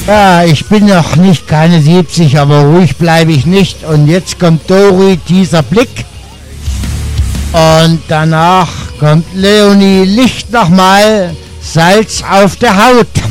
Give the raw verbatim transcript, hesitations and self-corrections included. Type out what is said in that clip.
Ja, ich bin noch nicht keine siebzig, aber ruhig bleibe ich nicht. Und jetzt kommt Dori, dieser Blick. Und danach kommt Leonie Licht nochmal, Salz auf der Haut.